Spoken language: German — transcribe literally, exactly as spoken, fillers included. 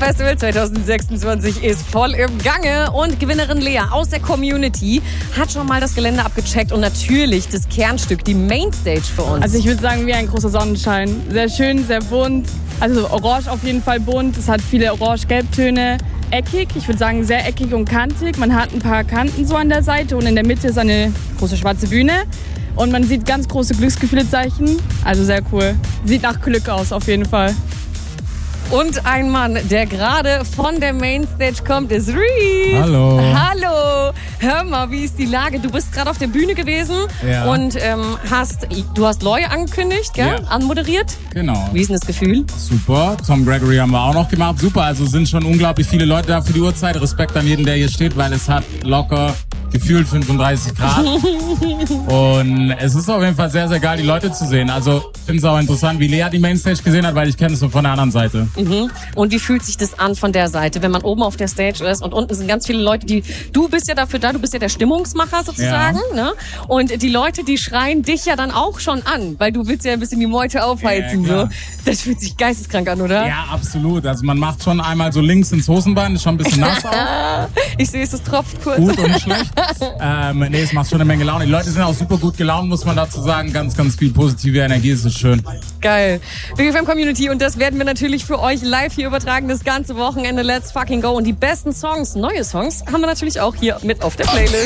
Festival zwanzig sechsundzwanzig ist voll im Gange und Gewinnerin Lea aus der Community hat schon mal das Gelände abgecheckt und natürlich das Kernstück, die Mainstage für uns. Also ich würde sagen, wie ein großer Sonnenschein. Sehr schön, sehr bunt. Also orange auf jeden Fall bunt. Es hat viele orange-gelbtöne. Eckig, ich würde sagen sehr eckig und kantig. Man hat ein paar Kanten so an der Seite und in der Mitte ist eine große schwarze Bühne. Und man sieht ganz große Glücksgefühlezeichen. Also sehr cool. Sieht nach Glück aus auf jeden Fall. Und ein Mann, der gerade von der Mainstage kommt, ist Reese. Hallo. Hallo. Hör mal, wie ist die Lage? Du bist gerade auf der Bühne gewesen ja. und ähm, hast, du hast Loy angekündigt, gell? Ja. Anmoderiert. Genau. Wie ist denn das Gefühl? Super. Tom Gregory haben wir auch noch gemacht. Super. Also sind schon unglaublich viele Leute da für die Uhrzeit. Respekt an jeden, der hier steht, weil es hat locker gefühlt fünfunddreißig Grad. Und es ist auf jeden Fall sehr, sehr geil, die Leute zu sehen. Also ich finde es auch interessant, wie Lea die Mainstage gesehen hat, weil ich kenne es so von der anderen Seite. Mhm. Und wie fühlt sich das an von der Seite, wenn man oben auf der Stage ist und unten sind ganz viele Leute, die, du bist ja dafür da, du bist ja der Stimmungsmacher sozusagen, ja. Ne? Und die Leute, die schreien dich ja dann auch schon an, weil du willst ja ein bisschen die Meute aufheizen, ja, so. Das fühlt sich geisteskrank an, oder? Ja, absolut. Also man macht schon einmal so links ins Hosenbein, ist schon ein bisschen nass auch. Ich sehe es, es tropft kurz. Gut und schlecht. ähm, nee, es macht schon eine Menge Laune. Die Leute sind auch super gut gelaunt, muss man dazu sagen. Ganz, ganz viel positive Energie, es ist schön. Geil. Big F M Community und das werden wir natürlich für euch live hier übertragen, das ganze Wochenende. Let's fucking go. Und die besten Songs, neue Songs, haben wir natürlich auch hier mit auf der Playlist.